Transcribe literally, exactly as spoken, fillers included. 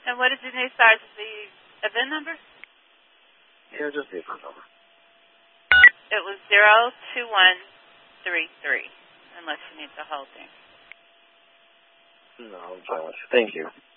And what did you need, Sarge? The event number? Yeah, just the event number. It was zero two one three three, unless you need the whole thing. No, I'm fine with it. Thank you.